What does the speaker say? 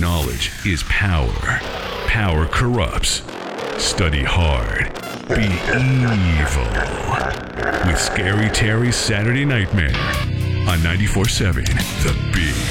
Knowledge is power. Power corrupts. Study hard. Be evil. With Scary Terry's Saturday Nightmare on 94.7 The Big.